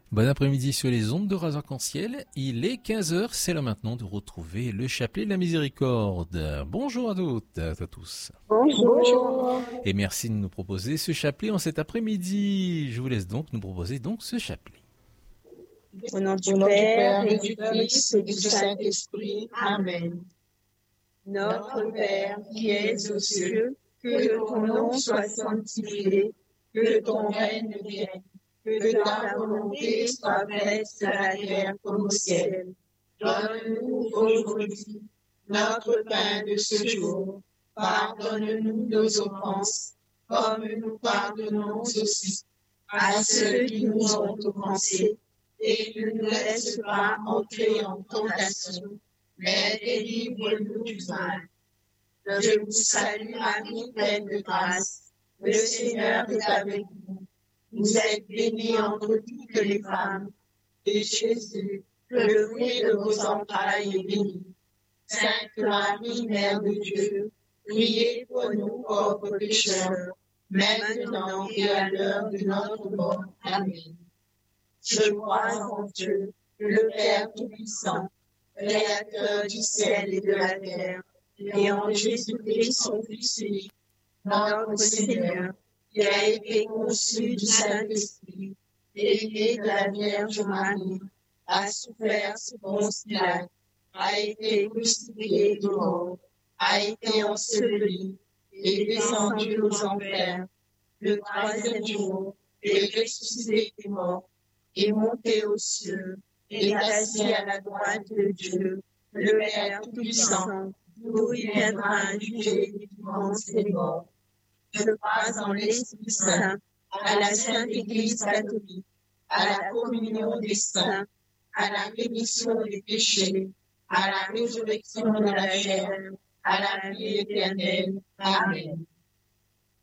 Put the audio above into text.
Bon après-midi sur les ondes de Radio Arc-en-Ciel. Il est 15 heures, c'est l'heure maintenant de retrouver le chapelet de la miséricorde. Bonjour à toutes, à tous. Bonjour. Et merci de nous proposer ce chapelet en cet après-midi. Je vous laisse donc nous proposer ce chapelet. Au nom du Père, et du Fils, et du Saint-Esprit. Amen. Notre Père, qui es aux cieux, que ton nom soit sanctifié, que ton règne vienne, que ta volonté soit faite sur la terre comme au ciel. Donne-nous aujourd'hui notre pain de ce jour. Pardonne-nous nos offenses, comme nous pardonnons aussi à ceux qui nous ont offensés. Et ne nous laisse pas entrer en tentation, mais délivre-nous du mal. Je vous salue Marie, pleine de grâce. Le Seigneur est avec vous. Vous êtes bénie entre toutes les femmes, et Jésus, le fruit de vos entrailles, est béni. Sainte Marie, Mère de Dieu, priez pour nous pauvres pécheurs, maintenant et à l'heure de notre mort. Amen. Je crois en Dieu, le Père Tout-Puissant, Créateur du ciel et de la terre, et en Jésus-Christ, son Fils unique, notre Seigneur, qui a été conçu du Saint-Esprit, élevé de la Vierge Marie, a souffert sous Ponce Pilate, a été crucifié de mort, a été enseveli, et descendu aux enfers. Le troisième jour, est ressuscité des morts, est monté aux cieux, est assis à la droite de Dieu, le Père Tout-Puissant, d'où il viendra juger les vivants et les morts. Je crois en l'Esprit Saint, à la Sainte Église catholique, à la communion des saints, à la rémission des péchés, à la résurrection de la chair, à la vie éternelle. Amen.